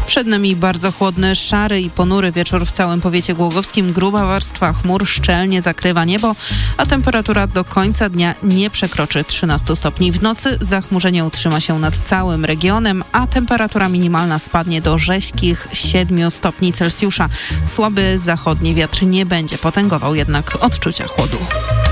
Przed nami bardzo chłodny, szary i ponury wieczór w całym powiecie głogowskim. Gruba warstwa chmur szczelnie zakrywa niebo, a temperatura do końca dnia nie przekroczy 13 stopni. W nocy zachmurzenie utrzyma się nad całym regionem, a temperatura minimalna spadnie do rzeźkich 7 stopni Celsjusza. Słaby zachodni wiatr nie będzie potęgował jednak odczucia chłodu.